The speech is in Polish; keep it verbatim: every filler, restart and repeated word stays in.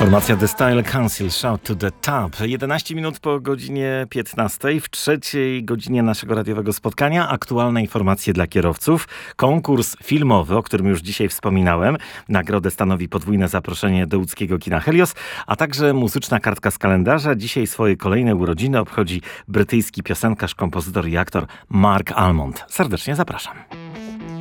Formacja The Style Council, Shout to the Top. jedenaście minut po godzinie piętnastej, w trzeciej godzinie naszego radiowego spotkania aktualne informacje dla kierowców. Konkurs filmowy, o którym już dzisiaj wspominałem. Nagrodę stanowi podwójne zaproszenie do łódzkiego kina Helios, a także muzyczna kartka z kalendarza. Dzisiaj swoje kolejne urodziny obchodzi brytyjski piosenkarz, kompozytor i aktor Mark Almond. Serdecznie zapraszam.